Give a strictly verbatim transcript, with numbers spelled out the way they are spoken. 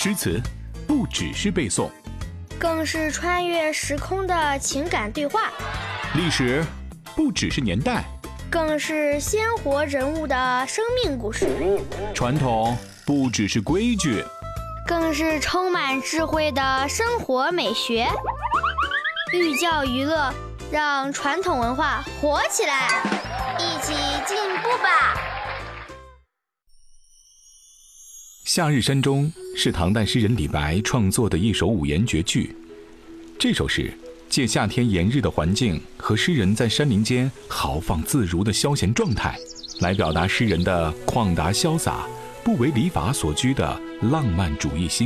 诗词不只是背诵， 更是穿越时空的情感对话； 历史不只是年代， 更是鲜活人物的生命故事； 传统不只是规矩， 更是充满智慧的生活美学。寓教于乐，让传统文化活起来，一起进步吧！ 《夏日山中》是唐代诗人李白创作的一首五言绝句。这首诗借夏天炎日的环境和诗人在山林间豪放自如的消闲状态，来表达诗人的旷达潇洒、不为礼法所拘的浪漫主义心。